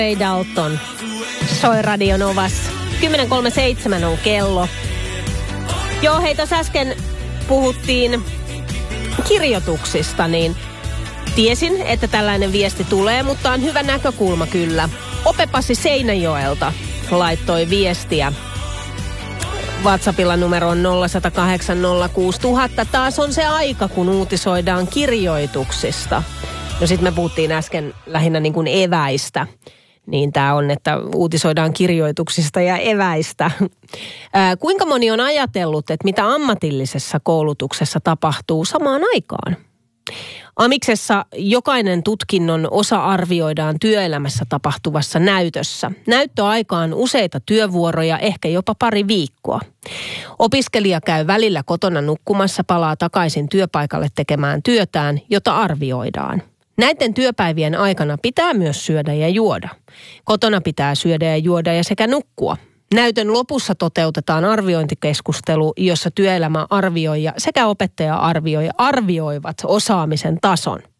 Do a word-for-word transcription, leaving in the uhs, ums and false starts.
Ray Dalton soi Radio Novas. kymmenen kolmekymmentäseitsemän on kello. Joo, hei, tuossa äsken puhuttiin kirjoituksista, niin tiesin, että tällainen viesti tulee, mutta on hyvä näkökulma kyllä. Ope-Pasi Seinäjoelta laittoi viestiä. WhatsAppilla numero on nolla yksi nolla kahdeksan nolla kuusi nolla nolla nolla. Taas on se aika, kun uutisoidaan kirjoituksista. No sit me puhuttiin äsken lähinnä niin kuin eväistä. Niin tää on, että uutisoidaan kirjoituksista ja eväistä. Ää, kuinka moni on ajatellut, että mitä ammatillisessa koulutuksessa tapahtuu samaan aikaan? Amiksessa jokainen tutkinnon osa arvioidaan työelämässä tapahtuvassa näytössä. Näyttöaika on useita työvuoroja, ehkä jopa pari viikkoa. Opiskelija käy välillä kotona nukkumassa, palaa takaisin työpaikalle tekemään työtään, jota arvioidaan. Näiden työpäivien aikana pitää myös syödä ja juoda. Kotona pitää syödä ja juoda ja sekä nukkua. Näytön lopussa toteutetaan arviointikeskustelu, jossa työelämäarvioija sekä opettaja-arvioija arvioivat osaamisen tason.